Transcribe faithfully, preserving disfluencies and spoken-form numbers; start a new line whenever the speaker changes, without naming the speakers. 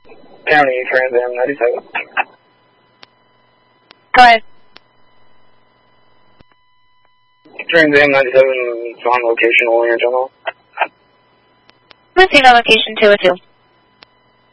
County, Trans Am ninety-seven.
Go ahead.
Trans Am ninety-seven is on location, Warrior General.
Let's see the location two oh two.